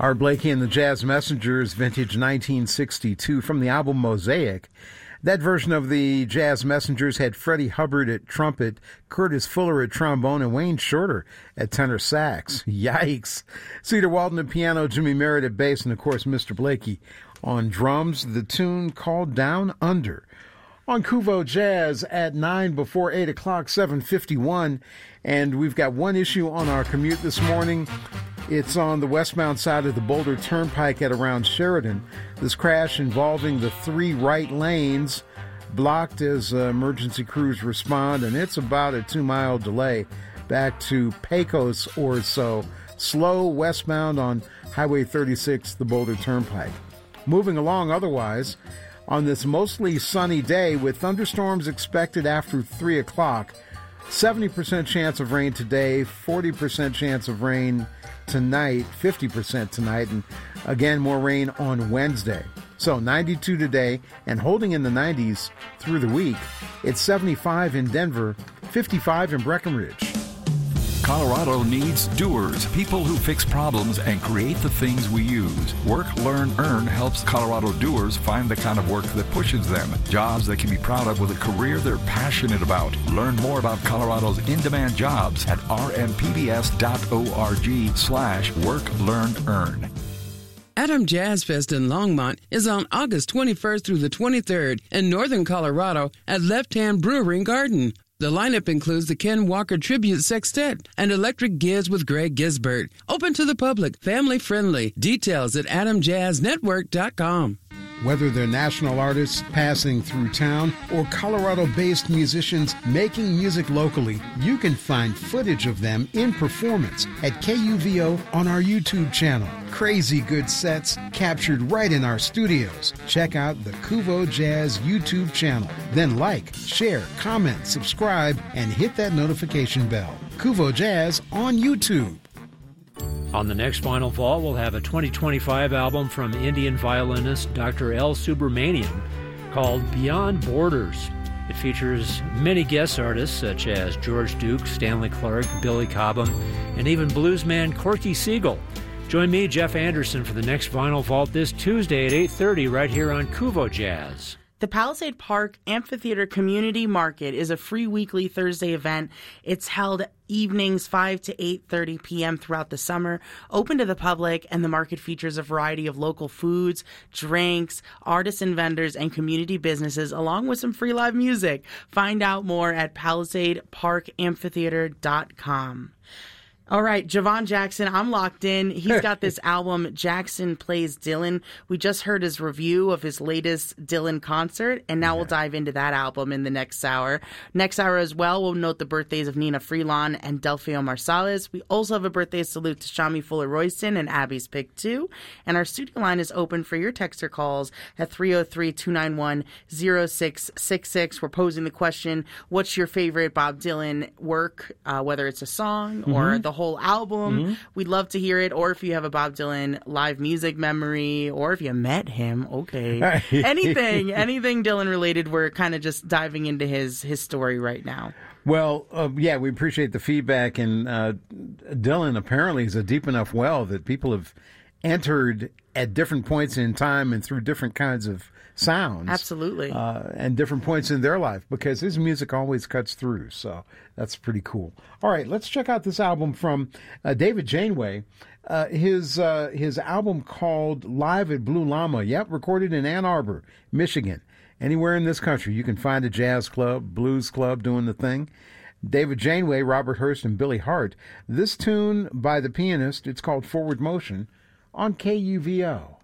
Art Blakey and the Jazz Messengers, vintage 1962 from the album Mosaic. That version of the Jazz Messengers had Freddie Hubbard at trumpet, Curtis Fuller at trombone, and Wayne Shorter at tenor sax. Yikes. Cedar Walton at piano, Jimmy Merritt at bass, and of course Mr. Blakey on drums. The tune called Down Under. On Kuvo Jazz at 9 before 8 o'clock, 7:51. And we've got one issue on our commute this morning. It's on the westbound side of the Boulder Turnpike at around Sheridan. This crash involving the 3 right lanes blocked as emergency crews respond, and it's about a 2-mile delay back to Pecos or so. Slow westbound on Highway 36, the Boulder Turnpike. Moving along otherwise, on this mostly sunny day with thunderstorms expected after 3 o'clock, 70% chance of rain today, 40% chance of rain tonight, 50% tonight, and again more rain on Wednesday. So 92 today and holding in the 90s through the week. It's 75 in Denver, 55 in Breckenridge. Colorado needs doers, people who fix problems and create the things we use. Work, Learn, Earn helps Colorado doers find the kind of work that pushes them. Jobs they can be proud of with a career they're passionate about. Learn more about Colorado's in-demand jobs at rmpbs.org/Work, Learn, Earn. Adam Jazz Fest in Longmont is on August 21st through the 23rd in northern Colorado at Left Hand Brewery and Garden. The lineup includes the Ken Walker Tribute Sextet and Electric Giz with Greg Gisbert. Open to the public, family friendly. Details at adamjazznetwork.com. Whether they're national artists passing through town or Colorado-based musicians making music locally, you can find footage of them in performance at KUVO on our YouTube channel. Crazy good sets captured right in our studios. Check out the Kuvo Jazz YouTube channel. Then like, share, comment, subscribe, and hit that notification bell. Kuvo Jazz on YouTube. On the next Vinyl Vault, we'll have a 2025 album from Indian violinist Dr. L. Subramaniam called Beyond Borders. It features many guest artists such as George Duke, Stanley Clarke, Billy Cobham, and even bluesman Corky Siegel. Join me, Jeff Anderson, for the next Vinyl Vault this Tuesday at 8:30 right here on Kuvo Jazz. The Palisade Park Amphitheater Community Market is a free weekly Thursday event. It's held evenings 5 to 8:30 p.m. throughout the summer, open to the public, and the market features a variety of local foods, drinks, artists and vendors, and community businesses, along with some free live music. Find out more at PalisadeParkAmphitheater.com. All right, Javon Jackson, I'm locked in. He's got this album, Jackson Plays Dylan. We just heard his review of his latest Dylan concert, and now we'll dive into that album in the next hour. Next hour as well, we'll note the birthdays of Nina Freelon and Delfino Marsalis. We also have a birthday salute to Shami Fuller-Royston and Abby's Pick 2. And our studio line is open for your texter calls at 303-291-0666. We're posing the question, what's your favorite Bob Dylan work, whether it's a song or the whole album? We'd love to hear it. Or if you have a Bob Dylan live music memory, or if you met him, okay. anything Dylan related. We're kind of just diving into his story right now. Well, yeah, we appreciate the feedback. And Dylan apparently is a deep enough well that people have entered at different points in time and through different kinds of sounds. Absolutely. And different points in their life, because his music always cuts through. So that's pretty cool. All right, let's check out this album from David Janeway. His album called Live at Blue Llama. Yep, recorded in Ann Arbor, Michigan. Anywhere in this country, you can find a jazz club, blues club doing the thing. David Janeway, Robert Hurst, and Billy Hart. This tune by the pianist, it's called Forward Motion on KUVO.